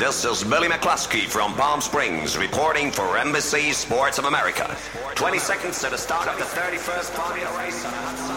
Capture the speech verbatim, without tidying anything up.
This is Billy McCluskey from Palm Springs reporting for Embassy Sports of America. twenty seconds to the start of the thirty-first Formula race.